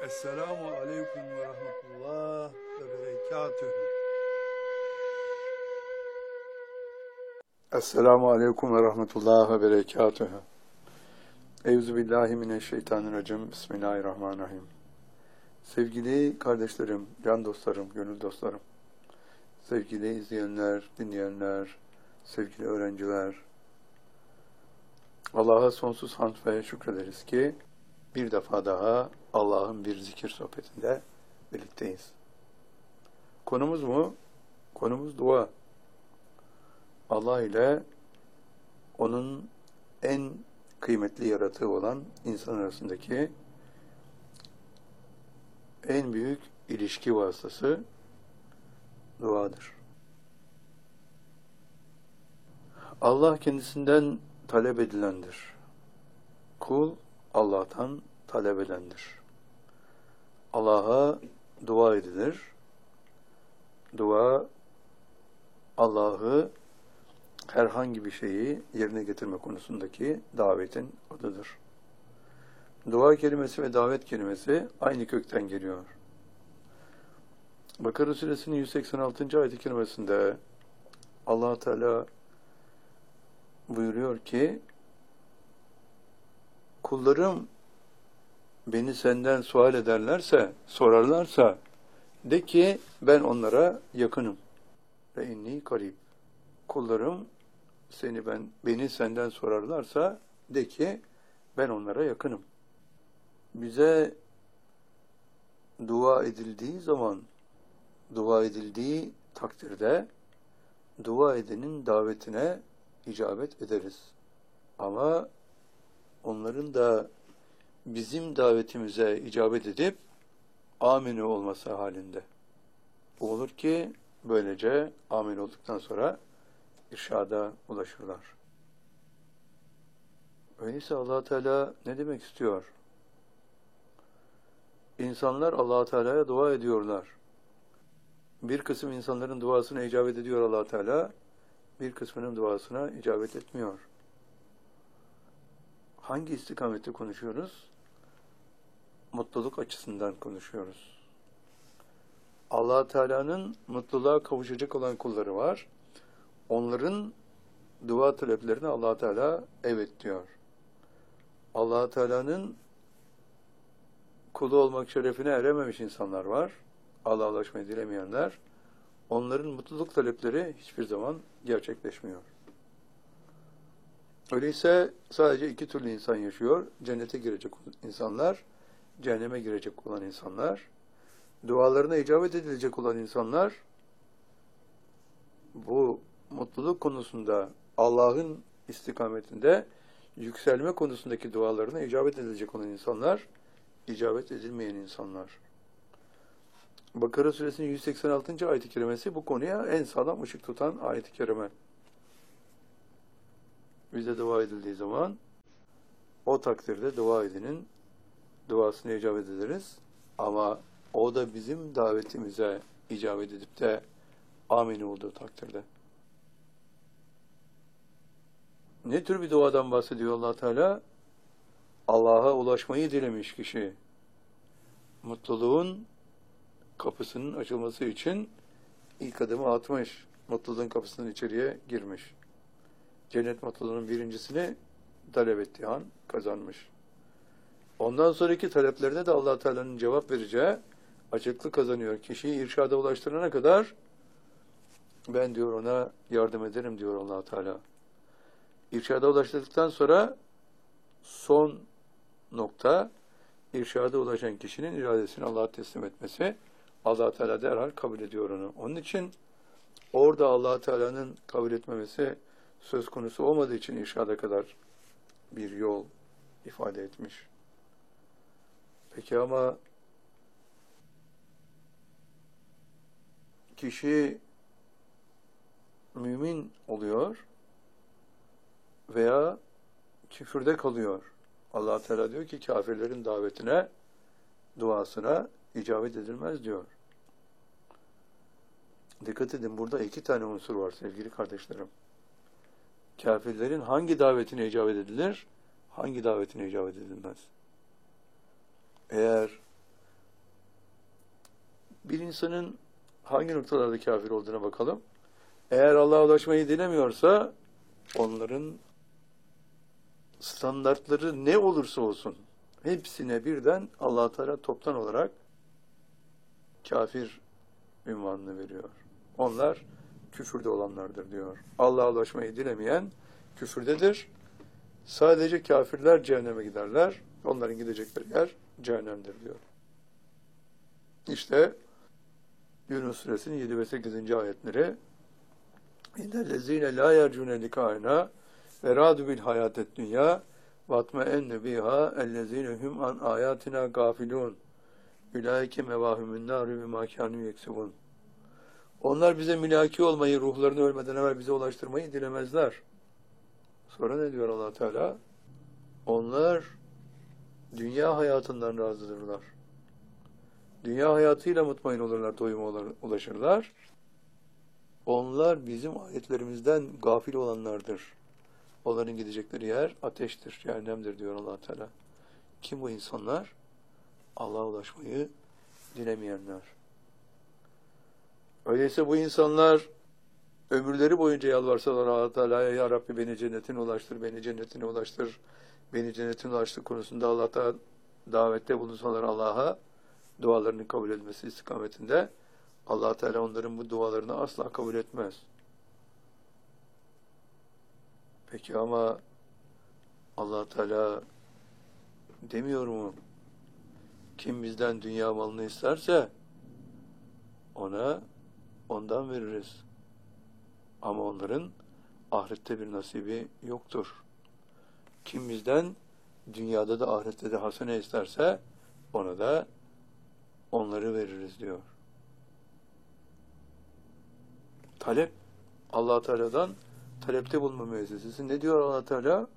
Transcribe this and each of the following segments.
Esselamu Aleyküm ve Rahmetullah ve Berekatühü. Esselamu Aleyküm ve Rahmetullah ve Berekatühü. Euzubillahimineşşeytanirracim. Bismillahirrahmanirrahim. Sevgili kardeşlerim, can dostlarım, gönül dostlarım, sevgili izleyenler, dinleyenler, sevgili öğrenciler, Allah'a sonsuz hamd ve şükrederiz ki bir defa daha Allah'ın bir zikir sohbetinde birlikteyiz. Konumuz mu? Konumuz dua. Allah ile onun en kıymetli yaratığı olan insan arasındaki en büyük ilişki vasıtası duadır. Allah kendisinden talep edilendir. Kul Allah'tan talep edendir. Allah'a dua edilir. Dua, Allah'ı herhangi bir şeyi yerine getirme konusundaki davetin adıdır. Dua kelimesi ve davet kelimesi aynı kökten geliyor. Bakara Suresinin 186. ayet-i kerimesinde Allah Teala buyuruyor ki, kullarım beni senden sual ederlerse, sorarlarsa, de ki ben onlara yakınım. Ve inni karib. Kullarım beni senden sorarlarsa, de ki ben onlara yakınım. Bize dua edildiği zaman, dua edildiği takdirde, dua edenin davetine icabet ederiz. Ama onların da bizim davetimize icabet edip amin olması halinde. Olur ki böylece amin olduktan sonra irşada ulaşırlar. Öyleyse Allah Teala ne demek istiyor? İnsanlar Allah Teala'ya dua ediyorlar. Bir kısım insanların duasına icabet ediyor Allah Teala, bir kısmının duasına icabet etmiyor. Hangi istikamette konuşuyoruz? Mutluluk açısından konuşuyoruz. Allah Teala'nın mutluluğa kavuşacak olan kulları var. Onların dua taleplerine Allah Teala evet diyor. Allah Teala'nın kulu olmak şerefine erememiş insanlar var. Allah'a ulaşmayı dilemeyenler. Onların mutluluk talepleri hiçbir zaman gerçekleşmiyor. Öyleyse sadece iki türlü insan yaşıyor. Cennete girecek insanlar, cehenneme girecek olan insanlar, dualarına icabet edilecek olan insanlar, bu mutluluk konusunda Allah'ın istikametinde yükselme konusundaki dualarına icabet edilecek olan insanlar, icabet edilmeyen insanlar. Bakara Suresinin 186. ayet-i kerimesi bu konuya en sağlam ışık tutan ayet-i kerime. Bize dua edildiği zaman o takdirde dua edenin duasına icabet ederiz. Ama o da bizim davetimize icabet edip de amin olduğu takdirde. Ne tür bir duadan bahsediyor Allah Teala? Allah'a ulaşmayı dilemiş kişi. Mutluluğun kapısının açılması için ilk adımı atmış. Mutluluğun kapısından içeriye girmiş. Cennet mutluluğunun birincisini talep ettiği an kazanmış. Ondan sonraki taleplerine de Allah Teala'nın cevap vereceği açıklık kazanıyor. Kişiyi irşada ulaştırana kadar ben diyor ona yardım ederim diyor Allah Teala. İrşada ulaştırdıktan sonra son nokta irşada ulaşan kişinin iradesini Allah'a teslim etmesi. Allah Teala derhal kabul ediyor onu. Onun için orada Allah Teala'nın kabul etmemesi söz konusu olmadığı için irşada kadar bir yol ifade etmiş. Peki ama kişi mümin oluyor veya küfürde kalıyor. Allah Teala diyor ki kafirlerin davetine, duasına icabet edilmez diyor. Dikkat edin, burada iki tane unsur var sevgili kardeşlerim. Kafirlerin hangi davetine icabet edilir, hangi davetine icabet edilmez? Eğer insanın hangi noktalarda kafir olduğuna bakalım. Eğer Allah'a ulaşmayı dilemiyorsa onların standartları ne olursa olsun hepsine birden Allah Teala toptan olarak kafir ünvanını veriyor. Onlar küfürde olanlardır diyor. Allah'a ulaşmayı dilemeyen küfürdedir. Sadece kafirler cehenneme giderler. Onların gidecekleri yer cehennemdir diyor. İşte Yunus Suresinin 7 ve 8. ayetleri İnnellezîne lâ yercûne likâina ve râdü bil hayâtet dünyâ vatme'enne bihâ ellezîne hum an âyâtina gâfilûn ulaike mevâhümün nâri ve mâkânû yeksibûn. Onlar bize mülaki olmayı, ruhlarını ölmeden evvel bize ulaştırmayı dilemezler. Sonra ne diyor Allah Teala? Onlar dünya hayatından razıdırlar. Dünya hayatıyla mutmain olurlar, doyuma ulaşırlar. Onlar bizim ayetlerimizden gafil olanlardır. Onların gidecekleri yer ateştir, cehennemdir diyor Allah Teala. Kim bu insanlar? Allah'a ulaşmayı dilemeyenler. Öyleyse bu insanlar ömürleri boyunca yalvarsalar Allah Teala'ya, ya Rabbi beni cennetine ulaştır, beni cennetine ulaştır, beni cennetine ulaştır konusunda Allah'ta davette bulunsalar Allah'a, dualarının kabul edilmesi istikametinde, Allah Teala onların bu dualarını asla kabul etmez. Peki ama Allah Teala demiyor mu? Kim bizden dünya malını isterse ondan veririz. Ama onların ahirette bir nasibi yoktur. Kim bizden dünyada da ahirette de hasene isterse ona da onları veririz diyor. Talep, Allah Teala'dan talepte bulunma müessesesi. Ne diyor Allah Teala?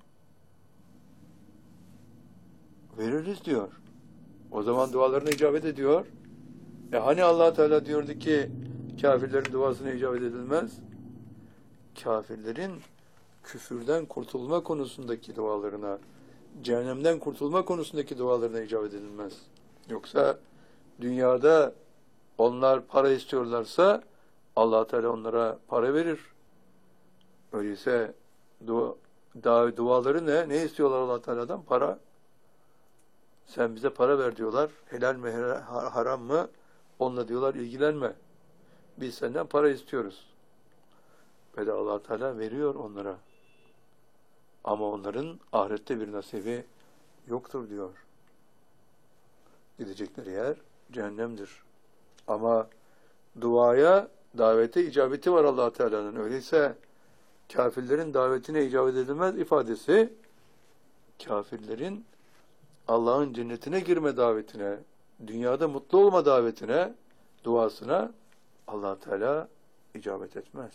Veririz diyor. O zaman dualarına icabet ediyor. Hani Allah Teala diyordu ki kafirlerin duasına icabet edilmez? Kafirlerin küfürden kurtulma konusundaki dualarına, cehennemden kurtulma konusundaki dualarına icabet edilmez. Yoksa dünyada onlar para istiyorlarsa Allah Teala onlara para verir. Öyleyse duaları ne? Ne istiyorlar Allah Teala'dan? Para. Sen bize para ver diyorlar. Helal mi, haram mı? Onunla diyorlar ilgilenme. Biz senden para istiyoruz. Ve de Allah Teala veriyor onlara. Ama onların ahirette bir nasibi yoktur diyor. Gidecekleri yer cehennemdir. Ama duaya, davete icabeti var Allah Teala'nın. Öyleyse kafirlerin davetine icabet edilmez ifadesi, kafirlerin Allah'ın cennetine girme davetine, dünyada mutlu olma davetine, duasına Allah Teala icabet etmez.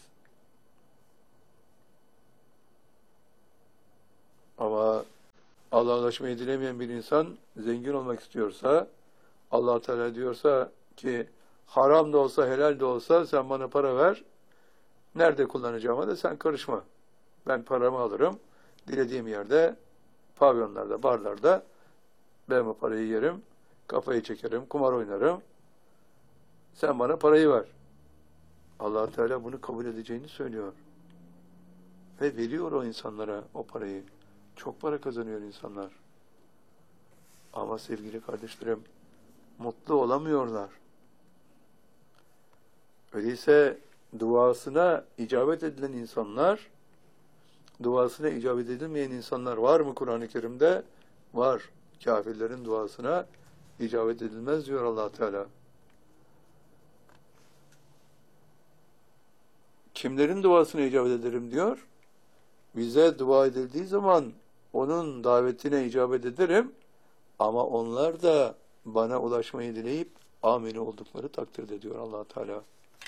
Ama Allah'a ulaşmayı dilemeyen bir insan zengin olmak istiyorsa, Allah Teala diyorsa ki haram da olsa helal de olsa sen bana para ver, nerede kullanacağıma da sen karışma. Ben paramı alırım, dilediğim yerde, pavyonlarda, barlarda ben bu parayı yerim, kafayı çekerim, kumar oynarım. Sen bana parayı ver. Allah Teala bunu kabul edeceğini söylüyor. Ve veriyor o insanlara o parayı. Çok para kazanıyor insanlar. Ama sevgili kardeşlerim, mutlu olamıyorlar. Öyleyse duasına icabet edilen insanlar, duasına icabet edilmeyen insanlar var mı Kur'an-ı Kerim'de? Var. Kafirlerin duasına icabet edilmez diyor Allah Teala. Kimlerin duasına icabet ederim diyor? Bize dua edildiği zaman onun davetine icabet ederim ama onlar da bana ulaşmayı dileyip amin oldukları takdirde diyor Allah Teala.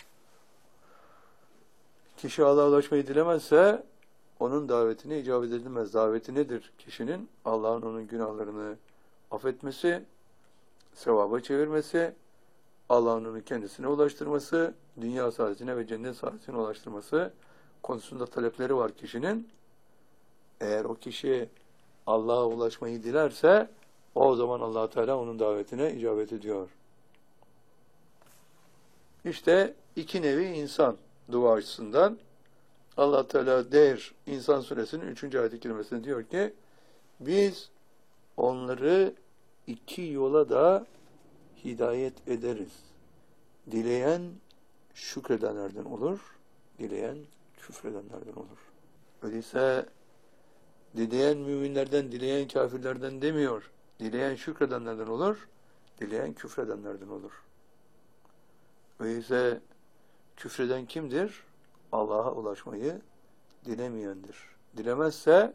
Kişi Allah'a ulaşmayı dilemezse onun davetine icabet edilmez. Daveti nedir? Kişinin Allah'ın onun günahlarını affetmesi, sevaba çevirmesi, Allah'ın onu kendisine ulaştırması, dünya saadetine ve cennet saadetine ulaştırması konusunda talepleri var kişinin. Eğer o kişi Allah'a ulaşmayı dilerse o zaman Allah Teala onun davetine icabet ediyor. İşte iki nevi insan dua açısından. Allah Teala der İnsan Suresinin 3. ayet-i kerimesinde diyor ki biz onları iki yola da hidayet ederiz. Dileyen şükredenlerden olur, dileyen küfredenlerden olur. Öyleyse dileyen müminlerden, dileyen kafirlerden demiyor. Dileyen şükredenlerden olur, dileyen küfredenlerden olur. Öyleyse küfreden kimdir? Allah'a ulaşmayı dilemeyendir. Dilemezse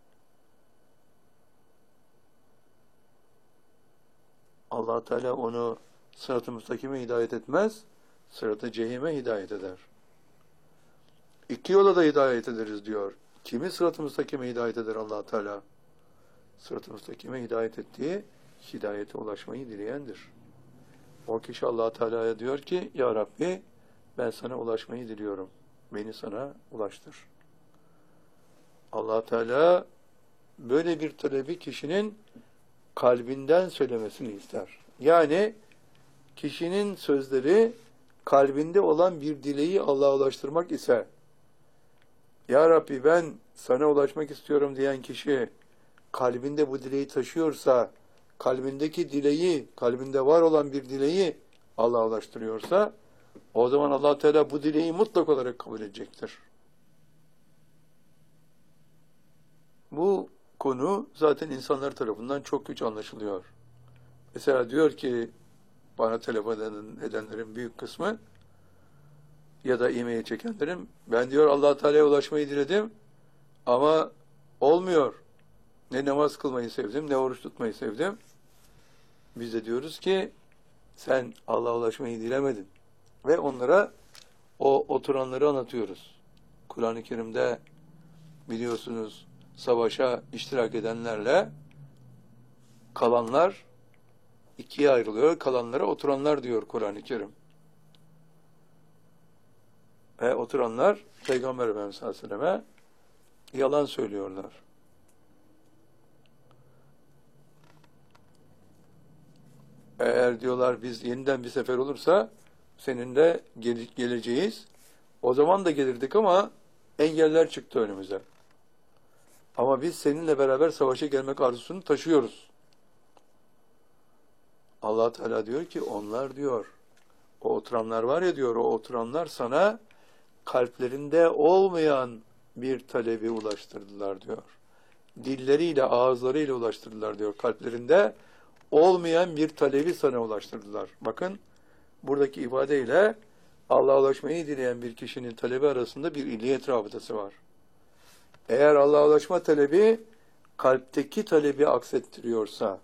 Allah Teala onu sırat-ı müstakime hidayet etmez, sırat-ı cehime hidayet eder. İki yola da hidayet ederiz diyor. Kimi sırat-ı müstakime hidayet eder Allah Teala? Sırat-ı müstakime hidayet ettiği, hidayete ulaşmayı dileyendir. O kişi Allah Teala'ya diyor ki, Ya Rabbi ben sana ulaşmayı diliyorum. Beni sana ulaştır. Allah Teala böyle bir talebi kişinin kalbinden söylemesini ister. Yani kişinin sözleri kalbinde olan bir dileği Allah'a ulaştırmak ise, Ya Rabbi ben sana ulaşmak istiyorum diyen kişi kalbinde bu dileği taşıyorsa, kalbindeki dileği, kalbinde var olan bir dileği Allah'a ulaştırıyorsa, o zaman Allah Teala bu dileği mutlak olarak kabul edecektir. Bu konu zaten insanlar tarafından çok güç anlaşılıyor. Mesela diyor ki bana telefon edenlerin büyük kısmı ya da e-mail çekenlerin ben diyor Allah Teala'ya ulaşmayı diledim ama olmuyor. Ne namaz kılmayı sevdim, ne oruç tutmayı sevdim. Biz de diyoruz ki sen Allah'a ulaşmayı dilemedin. Ve onlara o oturanları anlatıyoruz. Kur'an-ı Kerim'de biliyorsunuz savaşa iştirak edenlerle kalanlar ikiye ayrılıyor. Kalanlara oturanlar diyor Kur'an-ı Kerim. Ve oturanlar Peygamber Efendimiz sallallahu aleyhi ve selleme yalan söylüyorlar. Eğer diyorlar biz yeniden bir sefer olursa seninle geleceğiz. O zaman da gelirdik ama engeller çıktı önümüze. Ama biz seninle beraber savaşa gelmek arzusunu taşıyoruz. Allah Teala diyor ki onlar diyor, o oturanlar var ya diyor, o oturanlar sana kalplerinde olmayan bir talebi ulaştırdılar diyor. Dilleriyle, ağızlarıyla ulaştırdılar diyor. Kalplerinde olmayan bir talebi sana ulaştırdılar. Bakın buradaki ifadeyle Allah'a ulaşmayı dileyen bir kişinin talebi arasında bir illiyet rabıtası var. Eğer Allah'a ulaşma talebi kalpteki talebi aksettiriyorsa,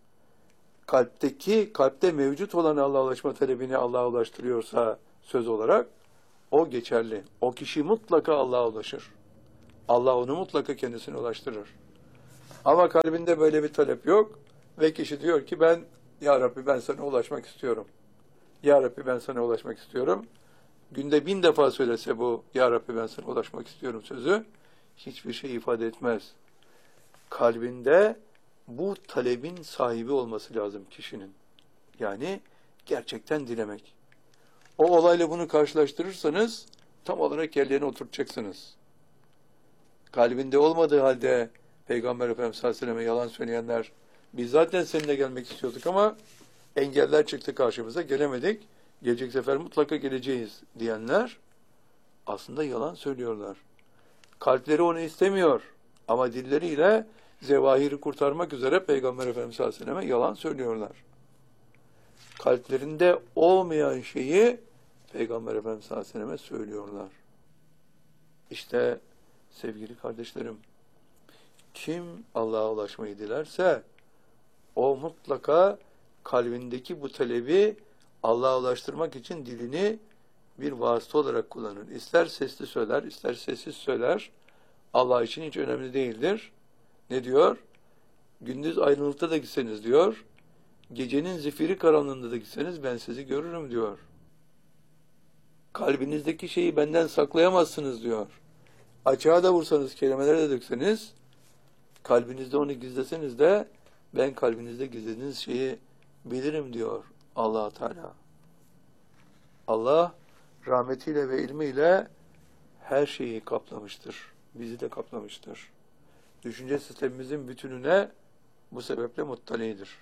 kalpte mevcut olan Allah'a ulaşma talebini Allah'a ulaştırıyorsa söz olarak o geçerli. O kişi mutlaka Allah'a ulaşır. Allah onu mutlaka kendisine ulaştırır. Ama kalbinde böyle bir talep yok ve kişi diyor ki ben Ya Rabbi ben sana ulaşmak istiyorum. Ya Rabbi ben sana ulaşmak istiyorum. Günde 1000 defa söylese bu Ya Rabbi ben sana ulaşmak istiyorum sözü hiçbir şey ifade etmez. Kalbinde bu talebin sahibi olması lazım kişinin. Yani gerçekten dilemek. O olayla bunu karşılaştırırsanız tam olarak yerlerine oturtacaksınız. Kalbinde olmadığı halde Peygamber Efendimiz sallallahu aleyhi ve selleme yalan söyleyenler biz zaten seninle gelmek istiyorduk ama engeller çıktı karşımıza gelemedik. Gelecek sefer mutlaka geleceğiz diyenler aslında yalan söylüyorlar. Kalpleri onu istemiyor ama dilleriyle zevahiri kurtarmak üzere Peygamber Efendimiz sallallahu aleyhi ve selleme yalan söylüyorlar. Kalplerinde olmayan şeyi Peygamber Efendimiz sallallahu aleyhi ve selleme söylüyorlar. İşte sevgili kardeşlerim, kim Allah'a ulaşmayı dilerse o mutlaka kalbindeki bu talebi Allah'a ulaştırmak için dilini bir vasıta olarak kullanır. İster sesli söyler, ister sessiz söyler. Allah için hiç önemli değildir. Ne diyor? Gündüz aydınlıkta da gitseniz diyor, gecenin zifiri karanlığında da gitseniz ben sizi görürüm diyor. Kalbinizdeki şeyi benden saklayamazsınız diyor. Açığa da vursanız, kelimelere de dökseniz, kalbinizde onu gizleseniz de ben kalbinizde gizlediğiniz şeyi bilirim diyor Allah Teala. Allah rahmetiyle ve ilmiyle her şeyi kaplamıştır. Bizi de kaplamıştır. Düşünce sistemimizin bütününe bu sebeple muttalidir.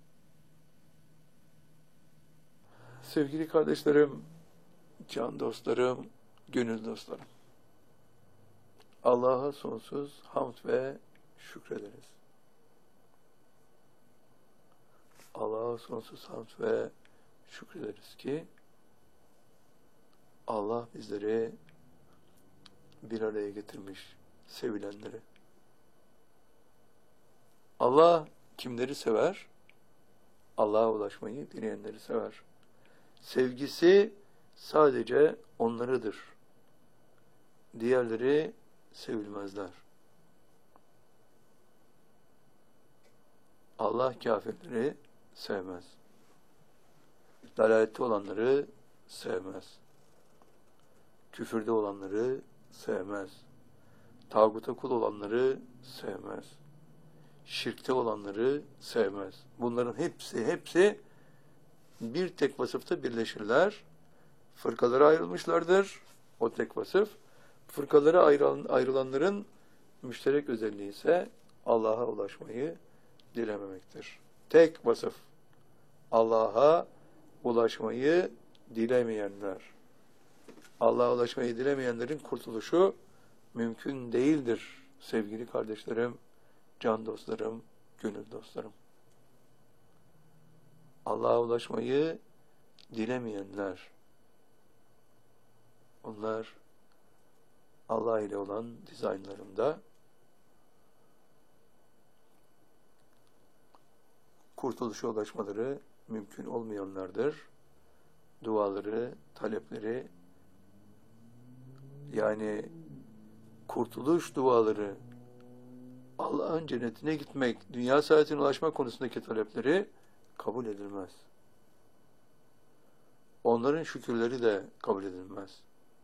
Sevgili kardeşlerim, can dostlarım, gönül dostlarım. Allah'a sonsuz hamd ve şükrederiz. Allah'a sonsuz hamd ve şükrederiz ki Allah bizleri bir araya getirmiş, sevilenleri. Allah kimleri sever? Allah'a ulaşmayı dileyenleri sever. Sevgisi sadece onlarıdır. Diğerleri sevilmezler. Allah kafirleri sevmez. Dalalette olanları sevmez. Küfürde olanları sevmez. Tağuta kul olanları sevmez. Şirkte olanları sevmez. Bunların hepsi bir tek vasıfta birleşirler. Fırkalara ayrılmışlardır. O tek vasıf. Fırkalara ayrılanların müşterek özelliği ise Allah'a ulaşmayı dilememektir. Tek vasıf. Allah'a ulaşmayı dilemeyenler. Allah'a ulaşmayı dilemeyenlerin kurtuluşu mümkün değildir. Sevgili kardeşlerim, can dostlarım, gönül dostlarım. Allah'a ulaşmayı dilemeyenler, onlar Allah ile olan dizaynlarında kurtuluşa ulaşmaları mümkün olmayanlardır. Duaları, talepleri, yani kurtuluş duaları, Allah'ın cennetine gitmek, dünya saadetine ulaşmak konusundaki talepleri kabul edilmez. Onların şükürleri de kabul edilmez.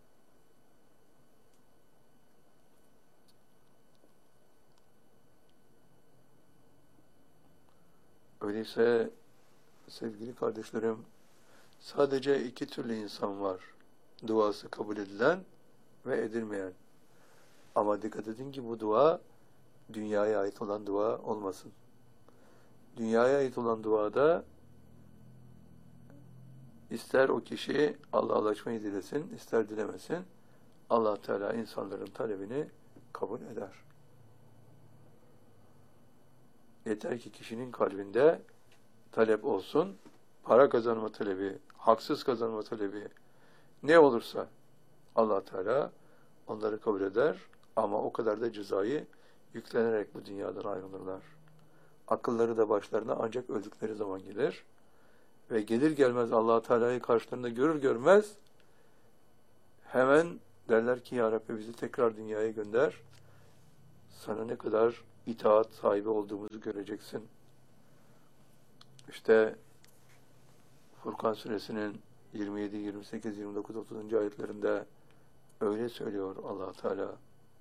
Öyleyse sevgili kardeşlerim, sadece iki türlü insan var. Duası kabul edilen ve edilmeyen. Ama dikkat edin ki bu dua dünyaya ait olan dua olmasın. Dünyaya ait olan duada ister o kişi Allah'a ulaşmayı dilesin, ister dilemesin, Allah Teala insanların talebini kabul eder. Yeter ki kişinin kalbinde talep olsun, para kazanma talebi, haksız kazanma talebi, ne olursa Allah Teala onları kabul eder ama o kadar da cezayı yüklenerek bu dünyadan ayrılırlar. Akılları da başlarına ancak öldükleri zaman gelir. Ve gelir gelmez Allah Teala'yı karşılarında görür görmez hemen derler ki ya Rabbi bizi tekrar dünyaya gönder. Sana ne kadar itaat sahibi olduğumuzu göreceksin. İşte Furkan suresinin 27, 28, 29, 30. ayetlerinde öyle söylüyor Allah Teala.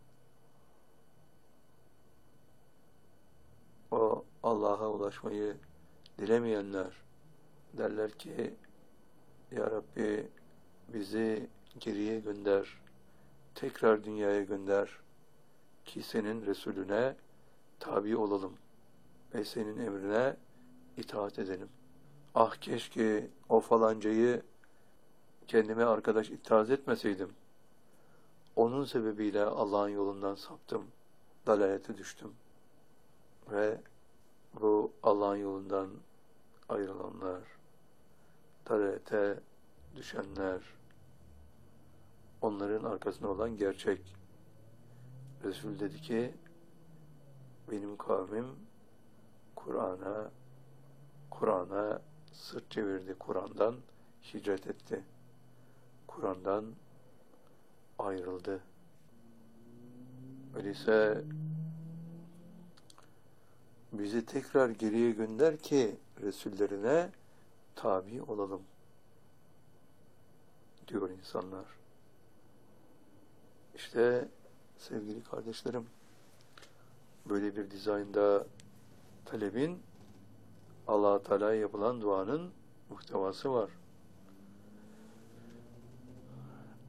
O Allah'a ulaşmayı dilemeyenler derler ki ya Rabbi bizi geriye gönder, tekrar dünyaya gönder ki senin Resulüne tabi olalım ve senin emrine itaat edelim. Ah keşke o falancayı kendime arkadaş itaat etmeseydim. Onun sebebiyle Allah'ın yolundan saptım, dalalete düştüm. Ve bu Allah'ın yolundan ayrılanlar, dalalete düşenler, onların arkasında olan gerçek. Resul dedi ki, benim kavmim Kur'an'a sırt çevirdi, Kur'an'dan hicret etti. Kur'an'dan ayrıldı. Öyleyse bizi tekrar geriye gönder ki Resullerine tabi olalım diyor insanlar. İşte sevgili kardeşlerim, böyle bir dizaynda talebin Allah-u Teala'ya yapılan duanın muhtevası var.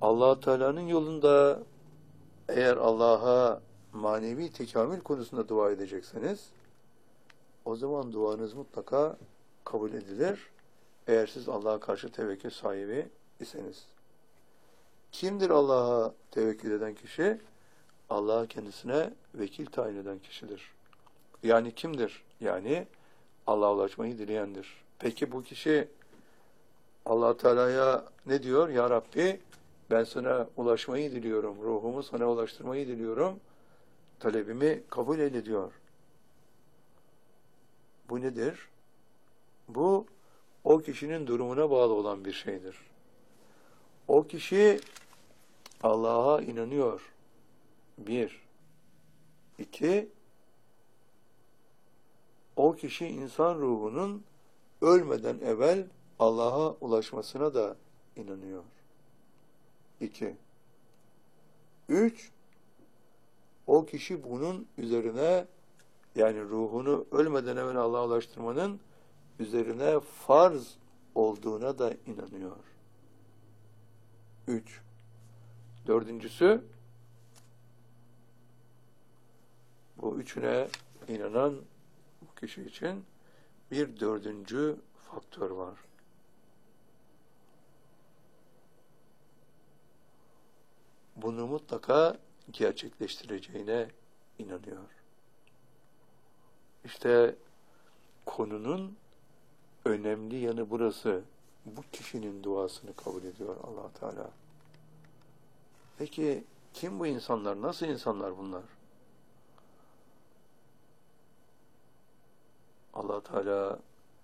Allah Teala'nın yolunda eğer Allah'a manevi tekamül konusunda dua edecekseniz, o zaman duanız mutlaka kabul edilir. Eğer siz Allah'a karşı tevekkül sahibi iseniz. Kimdir Allah'a tevekkül eden kişi? Allah kendisine vekil tayin eden kişidir. Yani kimdir? Yani Allah'a ulaşmayı dileyendir. Peki bu kişi Allah Teala'ya ne diyor? Ya Rabbi, ben sana ulaşmayı diliyorum. Ruhumu sana ulaştırmayı diliyorum. Talebimi kabul eyle diyor. Bu nedir? Bu o kişinin durumuna bağlı olan bir şeydir. O kişi Allah'a inanıyor. Bir. İki, o kişi insan ruhunun ölmeden evvel Allah'a ulaşmasına da inanıyor. İki. Üç, o kişi bunun üzerine, yani ruhunu ölmeden evvel Allah'a ulaştırmanın üzerine farz olduğuna da inanıyor. Üç. Dördüncüsü, bu üçüne inanan bu kişi için bir dördüncü faktör var. Bunu mutlaka gerçekleştireceğine inanıyor. İşte konunun önemli yanı burası. Bu kişinin duasını kabul ediyor Allah Teala. Peki kim bu insanlar? Nasıl insanlar bunlar? Allah Teala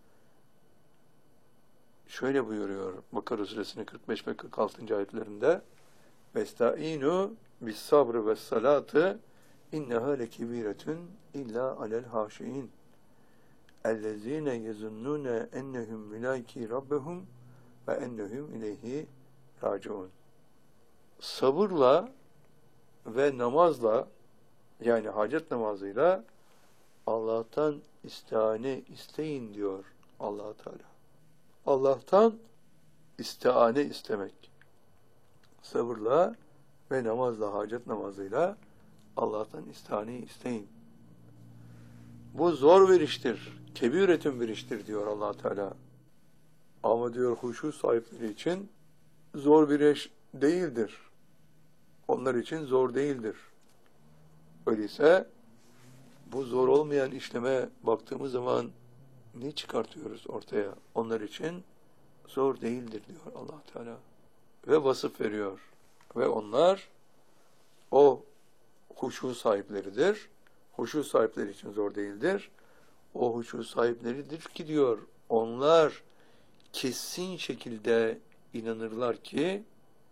şöyle buyuruyor Bakara suresinin 45 ve 46. ayetlerinde: "Vestaînû bis-sabrı ve's-salâtı innehâ lekebîretun illâ alel hâşiîn ellezîne yezunnûne ennehum mulâkî rabbehum ve ennehum ileyhi râciûn." Sabırla ve namazla, yani hacet namazıyla Allah'tan istihane isteyin diyor Allah Teala. Allah'tan istihane istemek. Sabırla ve namazla, hacet namazıyla Allah'tan istihane isteyin. Bu zor bir iştir, kebîretün bir iştir diyor Allah Teala. Ama diyor huşu sahipleri için zor bir iş değildir. Onlar için zor değildir. Öyleyse bu zor olmayan işleme baktığımız zaman ne çıkartıyoruz ortaya? Onlar için zor değildir diyor Allah Teala. Ve vasıf veriyor. Ve onlar o huşu sahipleridir. Huşu sahipleri için zor değildir. O huşu sahipleridir ki diyor, onlar kesin şekilde inanırlar ki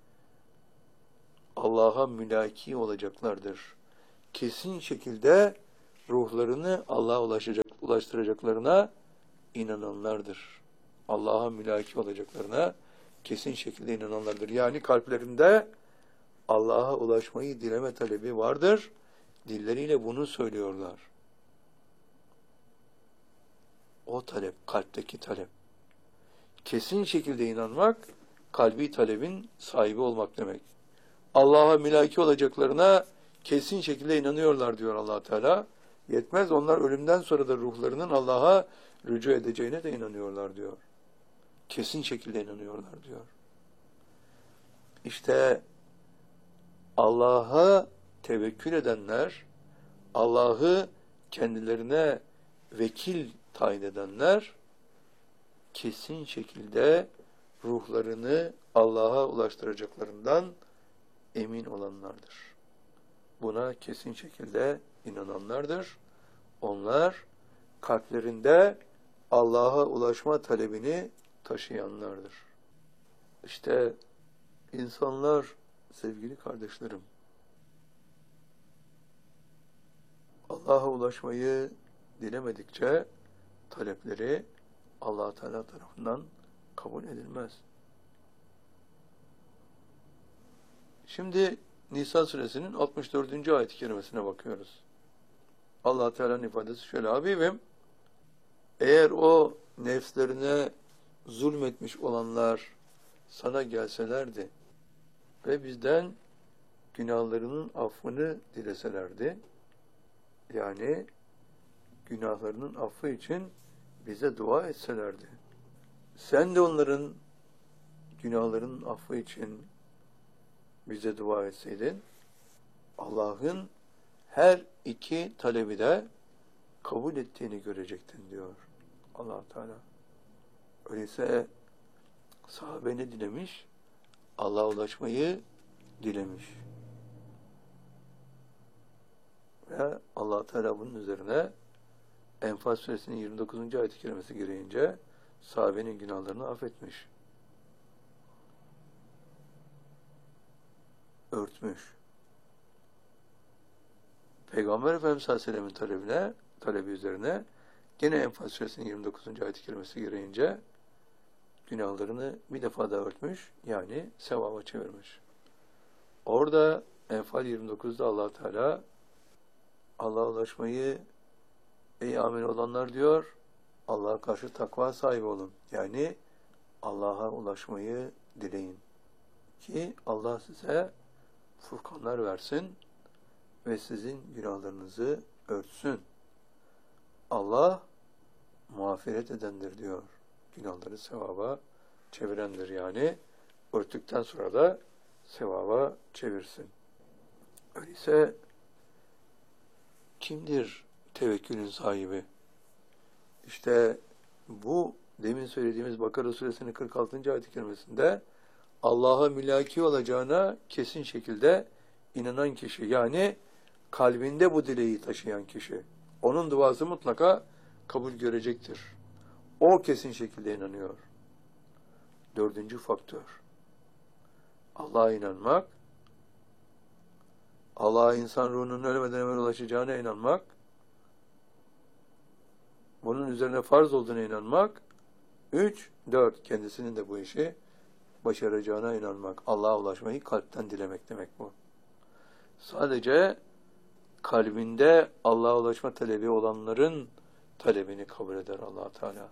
Allah'a mülaki olacaklardır. Kesin şekilde ruhlarını Allah'a ulaştıracaklarına inananlardır. Allah'a mülaki olacaklarına kesin şekilde inananlardır. Yani kalplerinde Allah'a ulaşmayı dileme talebi vardır. Dilleriyle bunu söylüyorlar. O talep, kalpteki talep. Kesin şekilde inanmak, kalbi talebin sahibi olmak demek. Allah'a mülaki olacaklarına kesin şekilde inanıyorlar diyor Allah Teala. Yetmez, onlar ölümden sonra da ruhlarının Allah'a rücu edeceğine de inanıyorlar diyor. Kesin şekilde inanıyorlar diyor. İşte Allah'a tevekkül edenler, Allah'ı kendilerine vekil tayin edenler, kesin şekilde ruhlarını Allah'a ulaştıracaklarından emin olanlardır. Buna kesin şekilde inananlardır. Onlar kalplerinde Allah'a ulaşma talebini taşıyanlardır. İşte insanlar, sevgili kardeşlerim, Allah'a ulaşmayı dilemedikçe talepleri Allah Teala tarafından kabul edilmez. Şimdi Nisa suresinin 64. ayet-i kerimesine bakıyoruz. Allah Teala'nın ifadesi şöyle: Habibim, eğer o nefslerine zulmetmiş olanlar sana gelselerdi ve bizden günahlarının affını dileselerdi, yani günahlarının affı için bize dua etselerdi. Sen de onların günahlarının affı için bize dua etseydin, Allah'ın her iki talebi de kabul ettiğini görecektin diyor Allah Teala. Öyleyse sahabe ne dilemiş? Allah'a ulaşmayı dilemiş. Ve Allah Teala bunun üzerine Enfal suresinin 29. ayet-i kerimesi gereğince sahabenin günahlarını affetmiş. Örtmüş. Peygamber Efendimiz sallallahu aleyhi ve sellem'in talebi üzerine gene Enfal suresinin 29. ayet-i kerimesi gereğince günahlarını bir defa daha örtmüş, yani sevaba çevirmiş. Orada Enfal 29'da Allah Teala Allah'a ulaşmayı, ey amin olanlar diyor, Allah'a karşı takva sahibi olun. Yani Allah'a ulaşmayı dileyin. Ki Allah size furkanlar versin ve sizin günahlarınızı örtsün. Allah mağfiret edendir diyor. Günahları sevaba çevirendir yani. Örttükten sonra da sevaba çevirsin. Öyleyse kimdir tevekkülün sahibi? İşte bu demin söylediğimiz Bakara suresinin 46. ayet-i kerimesinde Allah'a mülaki olacağına kesin şekilde inanan kişi, yani kalbinde bu dileği taşıyan kişi, onun duası mutlaka kabul görecektir. O kesin şekilde inanıyor. Dördüncü faktör. Allah'a inanmak, Allah'a insan ruhunun ölmeden evvel ulaşacağına inanmak, bunun üzerine farz olduğuna inanmak, 3, 4, kendisinin de bu işi başaracağına inanmak. Allah'a ulaşmayı kalpten dilemek demek bu. Sadece kalbinde Allah'a ulaşma talebi olanların talebini kabul eder Allah Teala.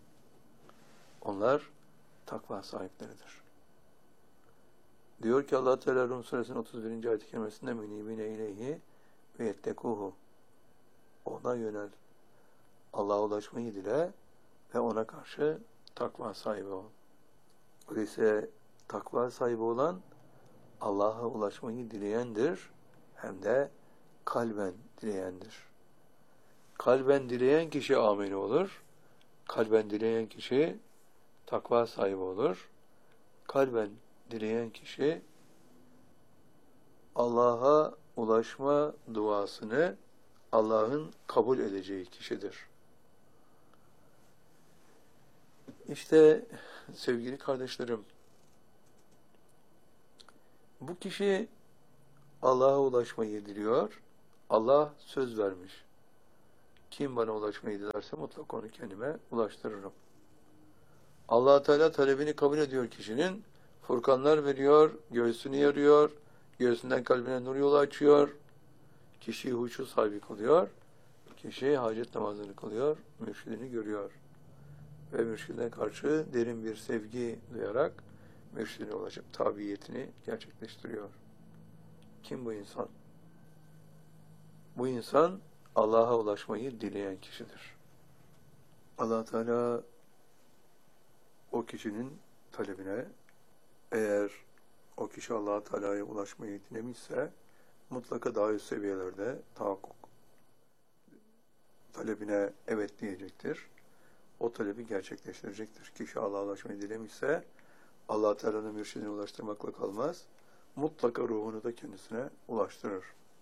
Onlar takva sahipleridir. Diyor ki Allah Teala Rum suresinin 31. ayet-i kerimesinde münibine ileyhi ve yettekuhu. Ona yönel. Allah'a ulaşmayı dile ve ona karşı takva sahibi ol. Öyleyse takva sahibi olan Allah'a ulaşmayı dileyendir, hem de kalben dileyendir. Kalben dileyen kişi amin olur. Kalben dileyen kişi takva sahibi olur. Kalben dileyen kişi Allah'a ulaşma duasını Allah'ın kabul edeceği kişidir. İşte sevgili kardeşlerim, bu kişi Allah'a ulaşmayı diliyor. Allah söz vermiş. Kim bana ulaşmayı dilerse mutlaka onu kendime ulaştırırım. Allah Teala talebini kabul ediyor kişinin. Furkanlar veriyor, göğsünü yarıyor, göğsünden kalbine nur yolu açıyor. Kişi huşu sahibi kılıyor. Kişi hacet namazını kılıyor, mürşidini görüyor. Ve mürşidine karşı derin bir sevgi duyarak mürşidine ulaşıp tabiyetini gerçekleştiriyor. Kim bu insan? Bu insan Allah'a ulaşmayı dileyen kişidir. Allah Teala o kişinin talebine, eğer o kişi Allah Teala'ya ulaşmayı dilemişse mutlaka daha üst seviyelerde tahakkuk talebine evet diyecektir. O talebi gerçekleştirecektir. Kişi Allah'a ulaşmayı dilemişse Allah Teala'nın mürşidine ulaştırmakla kalmaz. Mutlaka ruhunu da kendisine ulaştırır.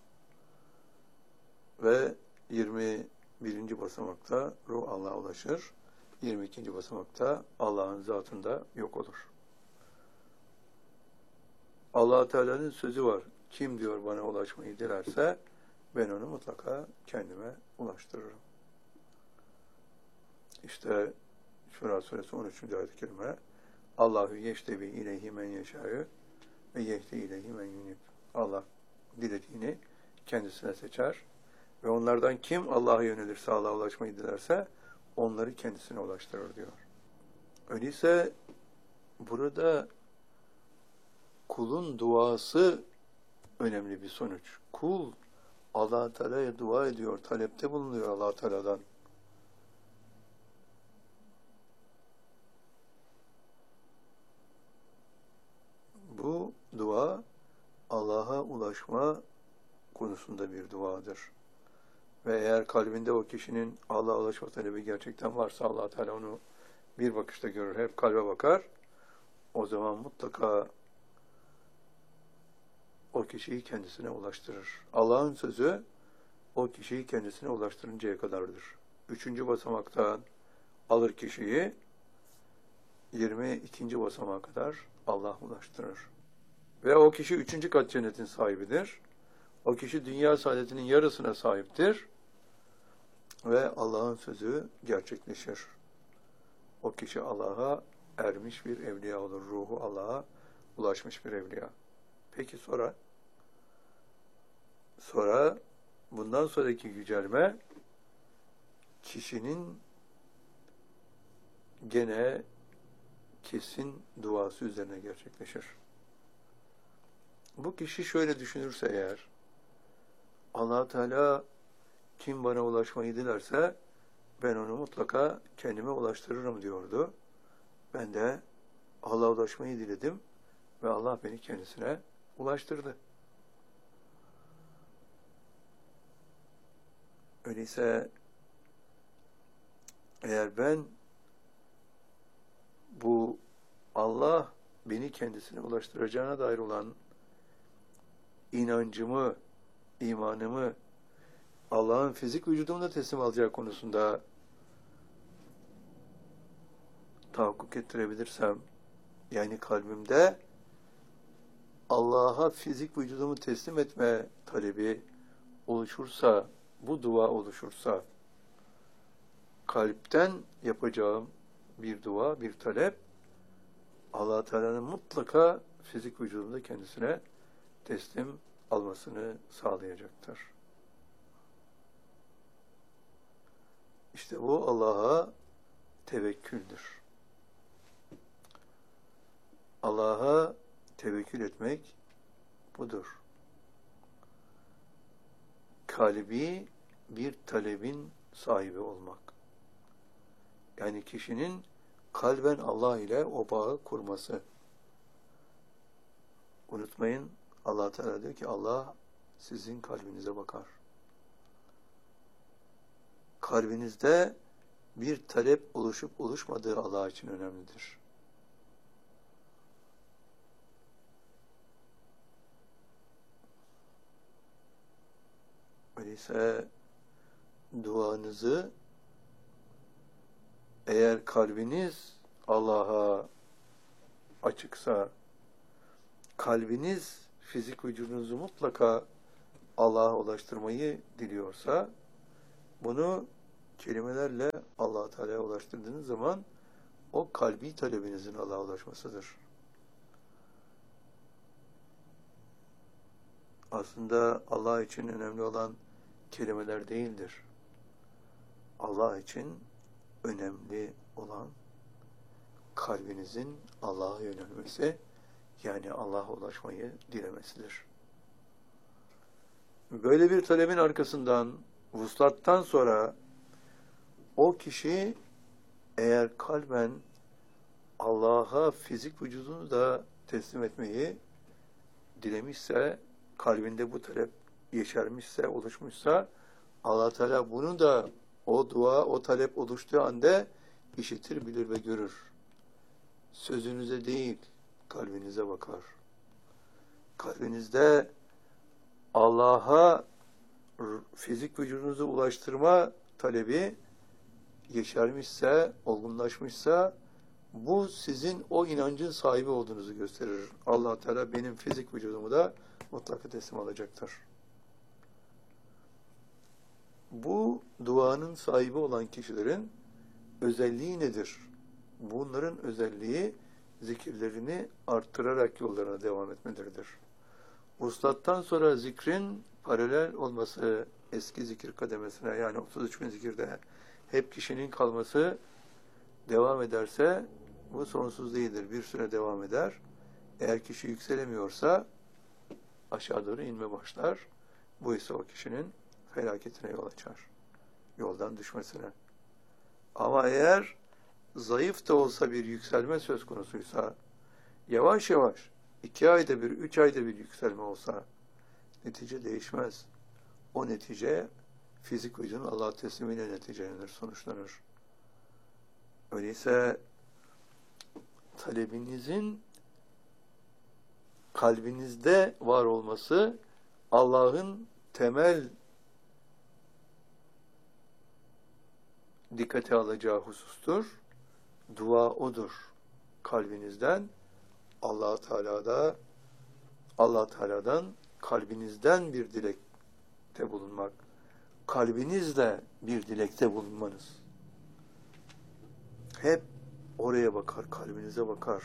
Ve 21. basamakta ruh Allah'a ulaşır. 22. basamakta Allah'ın zatında yok olur. Allah Teala'nın sözü var. Kim diyor bana ulaşmayı dilerse ben onu mutlaka kendime ulaştırırım. İşte Şura suresi 13. ayet-i kerime Allahu yeştebi ileyhi men yeşâ'ü ve yehdi ileyhi men yunib. Allah dilediğini kendisine seçer ve onlardan kim Allah'a yönelirse, Allah'a ulaşmayı dilerse onları kendisine ulaştırır diyor. Öyleyse burada kulun duası önemli bir sonuç. Kul Allah Teala'ya dua ediyor, talepte bulunuyor Allah Teala'dan. Bu dua Allah'a ulaşma konusunda bir duadır. Ve eğer kalbinde o kişinin Allah'a ulaşma talebi gerçekten varsa Allah Teala onu bir bakışta görür. Hep kalbe bakar. O zaman mutlaka o kişiyi kendisine ulaştırır. Allah'ın sözü o kişiyi kendisine ulaştırıncaya kadardır. 3. basamaktan alır kişiyi, 22. basamağa kadar Allah ulaştırır. Ve o kişi 3. kat cennetin sahibidir. O kişi dünya saadetinin yarısına sahiptir. Ve Allah'ın sözü gerçekleşir. O kişi Allah'a ermiş bir evliya olur. Ruhu Allah'a ulaşmış bir evliya. Peki sonra bundan sonraki yücelme kişinin gene kesin duası üzerine gerçekleşir. Bu kişi şöyle düşünürse eğer, Allah Teala kim bana ulaşmayı dilerse ben onu mutlaka kendime ulaştırırım diyordu. Ben de Allah'a ulaşmayı diledim ve Allah beni kendisine ulaştırdı. Öyleyse eğer ben bu Allah beni kendisine ulaştıracağına dair olan inancımı, imanımı Allah'ın fizik vücudumda teslim alacağı konusunda tahakkuk ettirebilirsem, yani kalbimde Allah'a fizik vücudumu teslim etme talebi oluşursa, bu dua oluşursa, kalpten yapacağım bir dua, bir talep, Allah Teala'nın mutlaka fizik vücudumda kendisine teslim almasını sağlayacaktır. İşte bu Allah'a tevekküldür. Allah'a tevekkül etmek budur. Kalbi bir talebin sahibi olmak. Yani kişinin kalben Allah ile o bağı kurması. Unutmayın, Allah Teala diyor ki Allah sizin kalbinize bakar. Kalbinizde bir talep oluşup oluşmadığı Allah için önemlidir. Öyleyse duanızı eğer kalbiniz Allah'a açıksa, kalbiniz fizik vücudunuzu mutlaka Allah'a ulaştırmayı diliyorsa, bunu kelimelerle Allah Teala'ya ulaştırdığınız zaman o kalbi talebinizin Allah'a ulaşmasıdır. Aslında Allah için önemli olan kelimeler değildir. Allah için önemli olan kalbinizin Allah'a yönelmesi, yani Allah'a ulaşmayı dilemesidir. Böyle bir talebin arkasından, vuslattan sonra o kişi eğer kalben Allah'a fizik vücudunu da teslim etmeyi dilemişse, kalbinde bu talep yeşermişse, oluşmuşsa, Allah Teala bunu da o dua, o talep oluştuğu anda işitir, bilir ve görür. Sözünüze değil, kalbinize bakar. Kalbinizde Allah'a fizik vücudunuzu ulaştırma talebi yeşermişse, olgunlaşmışsa, bu sizin o inancın sahibi olduğunuzu gösterir. Allah Teala benim fizik vücudumu da mutlaka teslim alacaktır. Bu duanın sahibi olan kişilerin özelliği nedir? Bunların özelliği zikirlerini arttırarak yollarına devam etmeleridir. Vuslattan sonra zikrin paralel olması eski zikir kademesine, yani 33 bin zikirde hep kişinin kalması devam ederse bu sonsuz değildir. Bir süre devam eder. Eğer kişi yükselemiyorsa aşağı doğru inme başlar. Bu ise o kişinin felaketine yol açar. Yoldan düşmesine. Ama eğer zayıf da olsa bir yükselme söz konusuysa, yavaş yavaş, 2 ayda bir, 3 ayda bir yükselme olsa, netice değişmez. O netice, fizik vücudun Allah'a teslimiyle neticelenir, sonuçlanır. Öyleyse, talebinizin kalbinizde var olması, Allah'ın temel dikkate alacağı husustur. Dua odur. Kalbinizden Allah Teala'dan kalbinizden bir dilekte bulunmak. Kalbinizle bir dilekte bulunmanız. Hep oraya bakar, kalbinize bakar.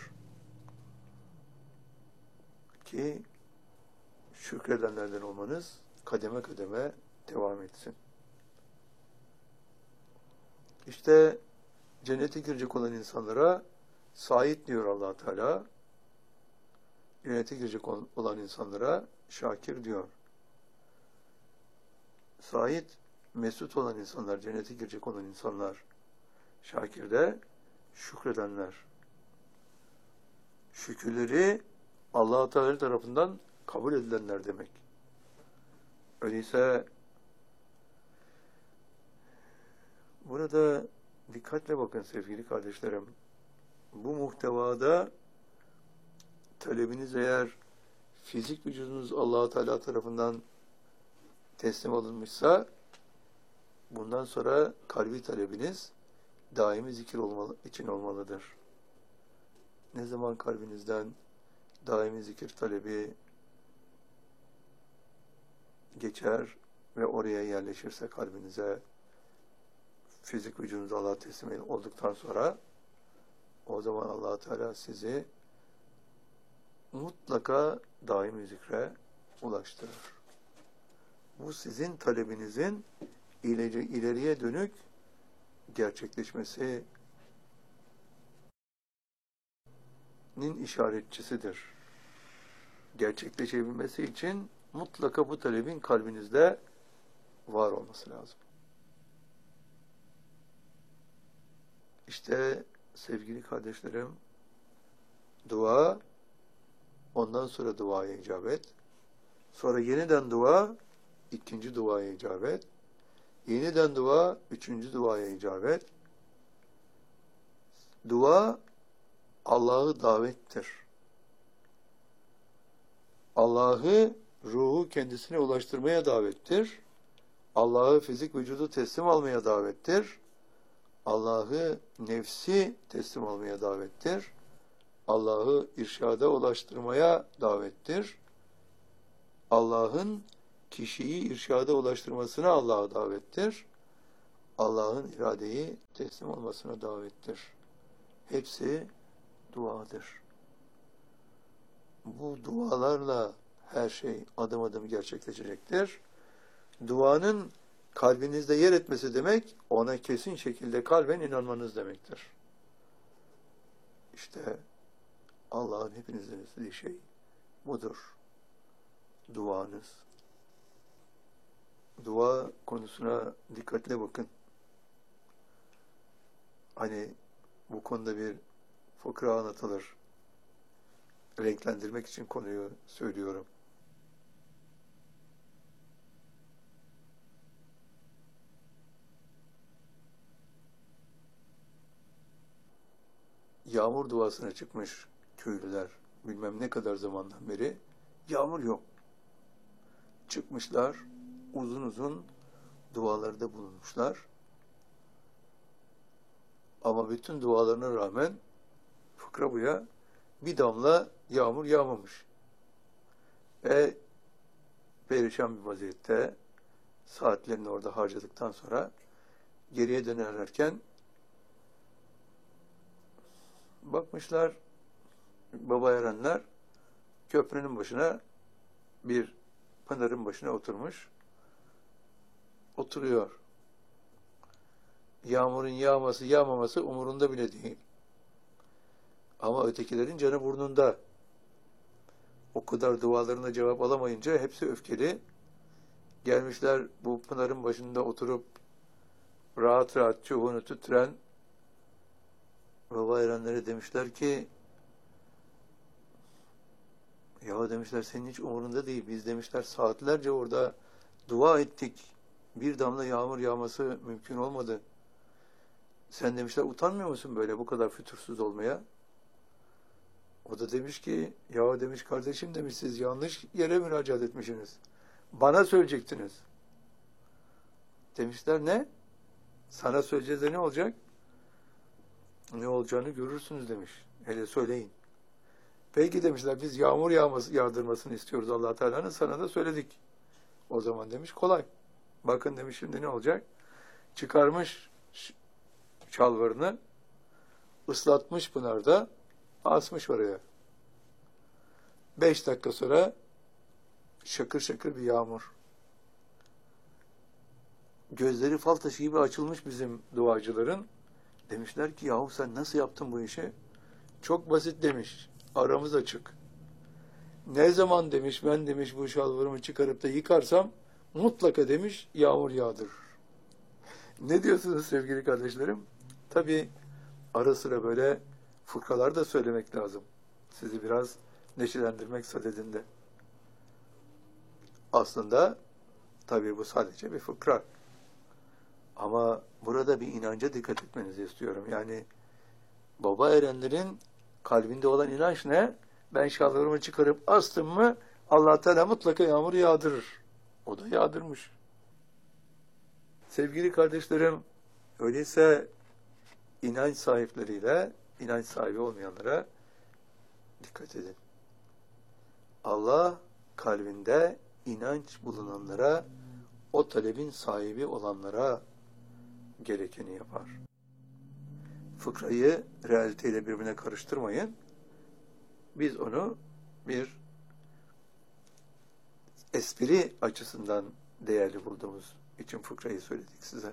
Ki şükredenlerden olmanız kademe kademe devam etsin. İşte cennete girecek olan insanlara Said diyor Allah Teala. Cennete girecek olan insanlara Şakir diyor. Said, mesut olan insanlar, cennete girecek olan insanlar. Şakir de şükredenler. Şükürleri Allah Teala tarafından kabul edilenler demek. Öyleyse burada dikkatle bakın sevgili kardeşlerim. Bu muhtevada talebiniz eğer fizik vücudunuz Allah Teala tarafından teslim alınmışsa bundan sonra kalbi talebiniz daimi zikir için olmalıdır. Ne zaman kalbinizden daimi zikir talebi geçer ve oraya yerleşirse kalbinize fizik vücudunuz Allah'a teslim olduktan sonra o zaman Allah Teala sizi mutlaka daimi zikre ulaştırır. Bu sizin talebinizin ileriye dönük gerçekleşmesinin işaretçisidir. Gerçekleşebilmesi için mutlaka bu talebin kalbinizde var olması lazım. İşte sevgili kardeşlerim, dua, ondan sonra duaya icabet, sonra yeniden dua, ikinci duaya icabet, yeniden dua, üçüncü duaya icabet. Dua, Allah'ı davettir. Allah'ı ruhu kendisine ulaştırmaya davettir. Allah'ı fizik vücudu teslim almaya davettir. Allah'ı nefsi teslim almaya davettir. Allah'ı irşada ulaştırmaya davettir. Allah'ın kişiyi irşada ulaştırmasına Allah'a davettir. Allah'ın iradeyi teslim olmasına davettir. Hepsi duadır. Bu dualarla her şey adım adım gerçekleşecektir. Duanın kalbinizde yer etmesi demek, ona kesin şekilde kalben inanmanız demektir. İşte Allah'ın hepinizden istediği şey budur. Duanız. Dua konusuna dikkatle bakın. Hani bu konuda bir fıkra anlatılır. Renklendirmek için konuyu söylüyorum. Yağmur duasına çıkmış köylüler. Bilmem ne kadar zamandan beri yağmur yok. Çıkmışlar, uzun uzun dualarda bulunmuşlar. Ama bütün dualarına rağmen fıkra buya bir damla yağmur yağmamış. Ve perişan bir vaziyette saatlerini orada harcadıktan sonra geriye dönerlerken bakmışlar, baba erenler köprünün başına, bir pınarın başına oturmuş. Oturuyor. Yağmurun yağması yağmaması umurunda bile değil. Ama ötekilerin canı burnunda. o kadar dualarına cevap alamayınca hepsi öfkeli. Gelmişler bu pınarın başında oturup rahat rahat çubuğunu tüttüren baba erenlere demişler ki ya demişler senin hiç umurunda değil. Biz demişler saatlerce orada dua ettik. Bir damla yağmur yağması mümkün olmadı. Sen demişler utanmıyor musun böyle bu kadar fütursuz olmaya? O da demiş ki ya demiş kardeşim demiş siz yanlış yere müracaat etmişsiniz. Bana söyleyecektiniz. Demişler ne? Sana söyleyeceğiz de ne olacak? Ne olacağını görürsünüz demiş. Hele söyleyin. Peki demişler biz yağmur yağdırmasını istiyoruz Allah Teala'nın sana da söyledik. O zaman demiş kolay. Bakın demiş şimdi ne olacak? Çıkarmış şalvarını ıslatmış pınarda asmış oraya. 5 dakika sonra şakır şakır bir yağmur. Gözleri fal taşı gibi açılmış bizim duacıların. Demişler ki yahu sen nasıl yaptın bu işi? Çok basit demiş. Aramız açık. Ne zaman demiş ben demiş bu şalvarımı çıkarıp da yıkarsam mutlaka demiş yağmur yağdırır. Ne diyorsunuz sevgili kardeşlerim? Tabii ara sıra böyle fıkralar da söylemek lazım. Sizi biraz neşelendirmek sadedinde. Aslında tabii bu sadece bir fıkra. Ama burada bir inanca dikkat etmenizi istiyorum. Yani baba erenlerin kalbinde olan inanç ne? Ben şalvarımı çıkarıp astım mı Allah Teala mutlaka yağmur yağdırır. O da yağdırmış. Sevgili kardeşlerim, öyleyse inanç sahipleriyle inanç sahibi olmayanlara dikkat edin. Allah kalbinde inanç bulunanlara, o talebin sahibi olanlara gerekeni yapar. Fıkrayı realiteyle birbirine karıştırmayın. Biz onu bir espri açısından değerli bulduğumuz için fıkrayı söyledik size.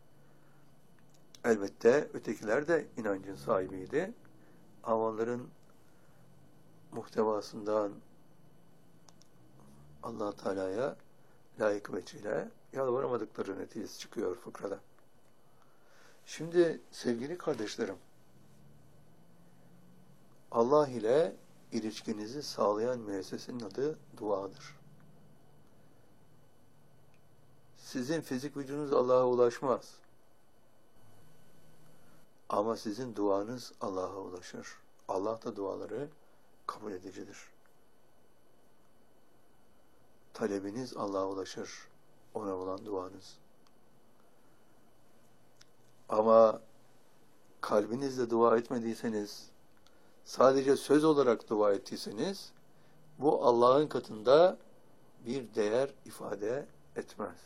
Elbette ötekiler de inancın sahibiydi. Ama onların muhtevasından Allah Teala'ya layık veçile yalvaramadıkları neticesi çıkıyor fıkrada. Şimdi sevgili kardeşlerim, Allah ile ilişkinizi sağlayan müessesenin adı duadır. Sizin fizik vücudunuz Allah'a ulaşmaz. Ama sizin duanız Allah'a ulaşır. Allah da duaları kabul edicidir. Talebiniz Allah'a ulaşır. Ona olan duanız. Ama kalbinizle dua etmediyseniz, sadece söz olarak dua ettiyseniz, bu Allah'ın katında bir değer ifade etmez.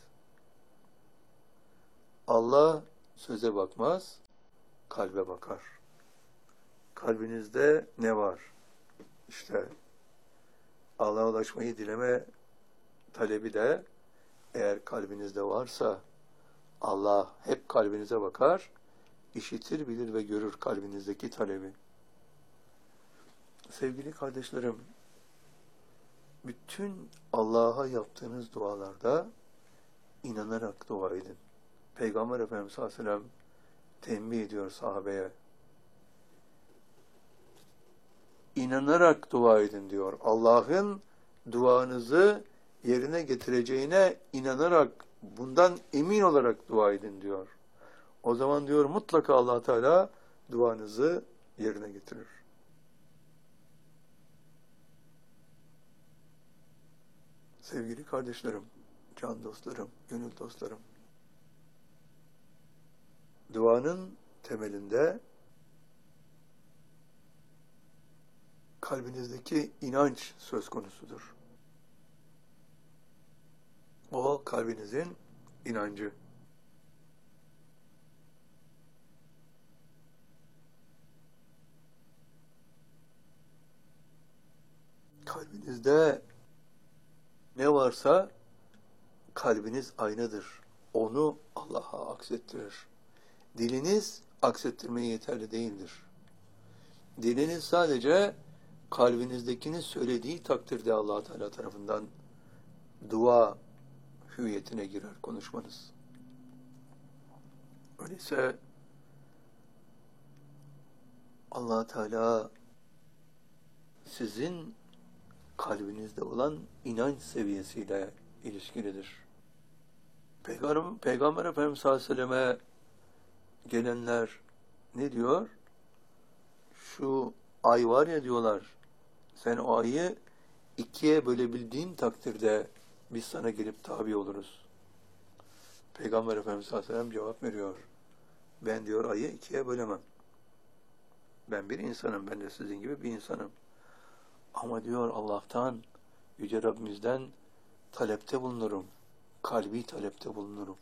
Allah söze bakmaz, kalbe bakar. Kalbinizde ne var? İşte Allah'a ulaşmayı dileme talebi de eğer kalbinizde varsa Allah hep kalbinize bakar, işitir, bilir ve görür kalbinizdeki talebi. Sevgili kardeşlerim, bütün Allah'a yaptığınız dualarda inanarak dua edin. Peygamber Efendimiz sallallahu aleyhi ve sellem tembih ediyor sahabeye. İnanarak dua edin diyor. Allah'ın duanızı yerine getireceğine inanarak, bundan emin olarak dua edin diyor. O zaman diyor mutlaka Allah Teala duanızı yerine getirir. Sevgili kardeşlerim, can dostlarım, gönül dostlarım, duanın temelinde kalbinizdeki inanç söz konusudur. O kalbinizin inancı. Kalbinizde ne varsa kalbiniz aynadır. Onu Allah'a aksettirir. Diliniz aksettirmeye yeterli değildir. Diliniz sadece kalbinizdekini söylediği takdirde Allah Teala tarafından dua hüviyetine girer konuşmanız. Öyleyse Allah Teala sizin kalbinizde olan inanç seviyesiyle ilişkilidir. Peygamber Efendimiz sallallahu aleyhi ve selleme gelenler ne diyor? Şu ay var ya diyorlar, sen o ayı ikiye bölebildiğin takdirde biz sana gelip tabi oluruz. Peygamber Efendimiz sallallahu aleyhi ve sellem cevap veriyor. Ben diyor ayı ikiye bölemem. Ben bir insanım, ben de sizin gibi bir insanım. Ama diyor Allah'tan, Yüce Rabbimizden talepte bulunurum. Kalbi talepte bulunurum.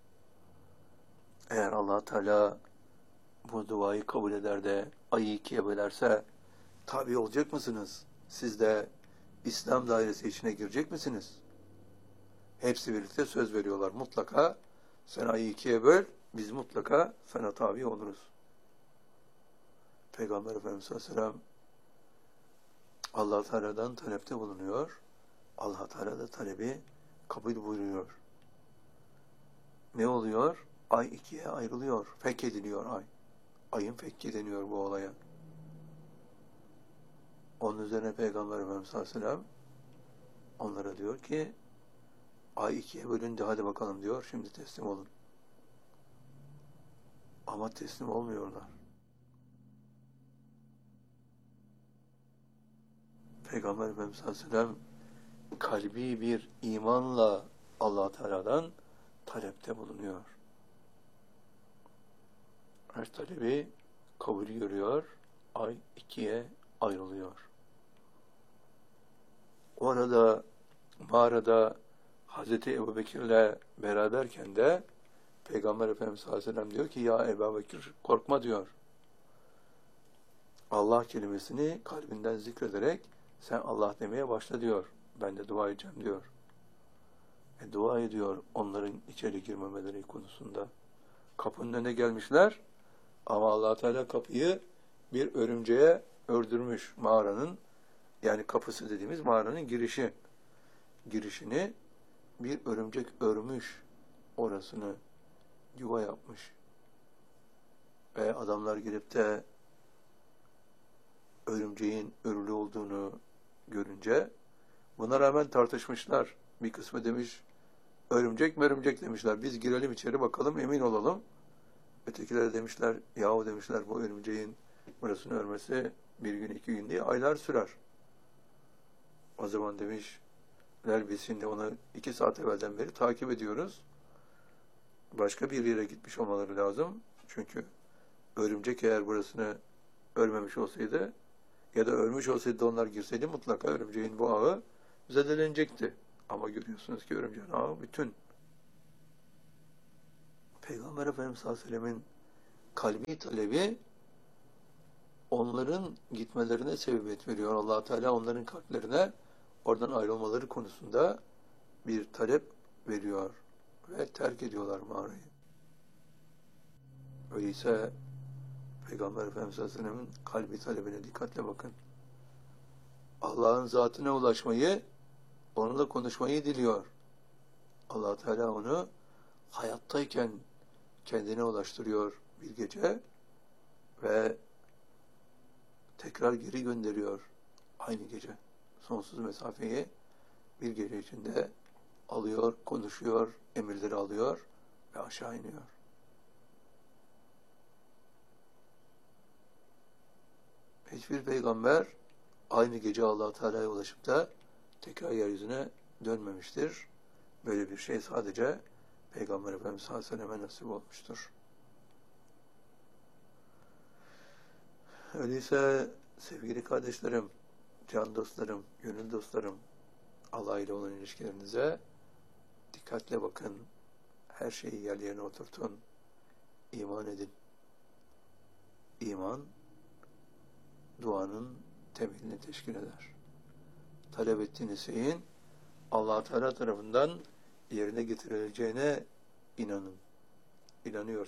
Eğer Allah Teala bu duayı kabul eder de ayı ikiye bölerse tabi olacak mısınız? Siz de İslam dairesi içine girecek misiniz? Hepsi birlikte söz veriyorlar. Mutlaka sen ayı ikiye böl, biz mutlaka sana tabi oluruz. Peygamber Efendimiz sallallahu aleyhi ve sellem Allah Teala'dan talepte bulunuyor. Allah Teala da talebi kabul buyuruyor. Ne oluyor? Ay ikiye ayrılıyor. Fethediliyor ay. Ayın fethi deniyor bu olaya. Onun üzerine Peygamber Efendimiz sallallahu aleyhi ve sellem onlara diyor ki ay ikiye bölündü, hadi bakalım diyor, şimdi teslim olun. Ama teslim olmuyorlar. Peygamber Efendimiz sallallahu aleyhi ve sellem kalbi bir imanla Allah Teala'dan talepte bulunuyor. Her talebi kabul görüyor, ay ikiye ayrılıyor. Orada mağarada Hazreti Ebubekir'le beraberken de Peygamber Efendimiz sallallahu aleyhi ve sellem diyor ki ya Ebubekir korkma diyor. Allah kelimesini kalbinden zikrederek sen Allah demeye başla diyor. Ben de dua edeceğim diyor. Dua ediyor onların içeri girmemeleri konusunda. Kapının önüne gelmişler ama Allah Teala kapıyı bir örümceğe ördürmüş mağaranın, yani kapısı dediğimiz mağaranın girişini bir örümcek örmüş, orasını yuva yapmış. Ve adamlar gelip de örümceğin örülü olduğunu görünce buna rağmen tartışmışlar. Bir kısmı demiş örümcek mi örümcek demişler. Biz girelim içeri bakalım, emin olalım. Ötekiler demişler yahu demişler bu örümceğin burasını örmesi bir gün iki gün diye aylar sürer. O zaman demişler biz şimdi onu 2 saat evvelden beri takip ediyoruz. Başka bir yere gitmiş olmaları lazım. Çünkü örümcek eğer burasını örmemiş olsaydı ya da örmüş olsaydı onlar girseydi mutlaka örümceğin bu ağı zedelenecekti. Ama görüyorsunuz ki örümceğin ağı bütün. Peygamber Efendimiz sallallahu aleyhi ve sellemin kalbi talebi onların gitmelerine sebebiyet veriyor. Allah Teala onların kalplerine oradan ayrılmaları konusunda bir talep veriyor ve terk ediyorlar mağarayı. Öyleyse Peygamber Efendimiz sallallahu aleyhi ve sellemin kalbi talebine dikkatle bakın. Allah'ın zatına ulaşmayı, onunla konuşmayı diliyor. Allah Teala onu hayattayken kendine ulaştırıyor bir gece ve tekrar geri gönderiyor aynı gece. Sonsuz mesafeyi bir gece içinde alıyor, konuşuyor, emirleri alıyor ve aşağı iniyor. Hiçbir peygamber aynı gece Allah Teala'ya ulaşıp da tekrar yeryüzüne dönmemiştir. Böyle bir şey sadece Peygamber Efendimiz sallallahu aleyhi ve selleme nasip olmuştur. Öyleyse sevgili kardeşlerim, can dostlarım, gönül dostlarım, Allah ile olan ilişkilerinize dikkatle bakın. Her şeyi yerlerine oturtun. İman edin. İman, duanın temelini teşkil eder. Talep ettiğiniz şeyin Allah Teala tarafından yerine getirileceğine inanın.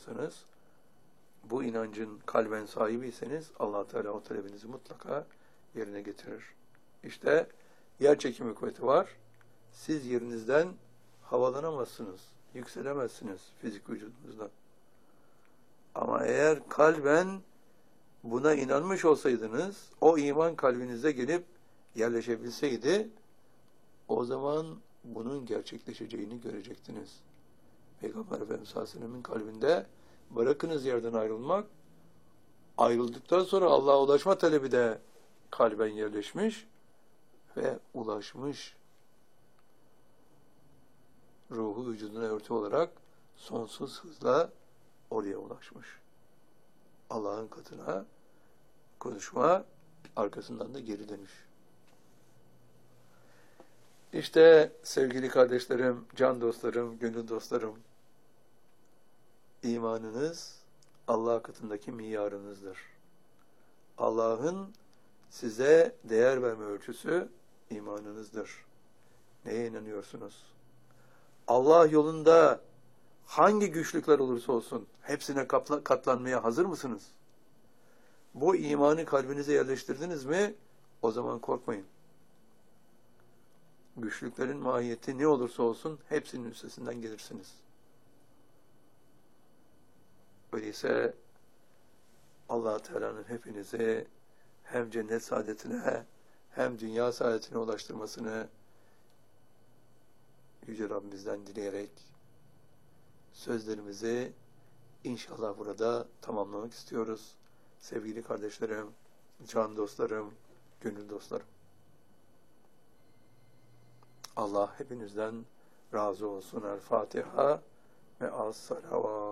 İnanıyorsanız, bu inancın kalben sahibiyseniz Allah Teala o talebinizi mutlaka yerine getirir. İşte yer çekimi kuvveti var. Siz yerinizden havalanamazsınız, yükselemezsiniz fizik vücudunuzda. Ama eğer kalben buna inanmış olsaydınız, o iman kalbinize gelip yerleşebilseydi, o zaman bunun gerçekleşeceğini görecektiniz. Peygamber Efendimiz sallallahu aleyhi ve sellem'in kalbinde bırakınız yerden ayrılmak, ayrıldıktan sonra Allah'a ulaşma talebi de kalben yerleşmiş ve ulaşmış. Ruhu vücuduna örtü olarak sonsuz hızla oraya ulaşmış. Allah'ın katına konuşma, arkasından da geri dönüş. İşte sevgili kardeşlerim, can dostlarım, gönül dostlarım, imanınız Allah katındaki miyarınızdır. Allah'ın size değer verme ölçüsü imanınızdır. Neye inanıyorsunuz? Allah yolunda hangi güçlükler olursa olsun hepsine katlanmaya hazır mısınız? Bu imanı kalbinize yerleştirdiniz mi? O zaman korkmayın. Güçlüklerin mahiyeti ne olursa olsun hepsinin üstesinden gelirsiniz. Öyleyse Allah Teala'nın hepinizi hem cennet saadetine hem dünya saadetine ulaştırmasını Yüce Rabbimizden dileyerek sözlerimizi inşallah burada tamamlamak istiyoruz. Sevgili kardeşlerim, can dostlarım, gönül dostlarım. Allah hepinizden razı olsun. El Fatiha ve as-salavat.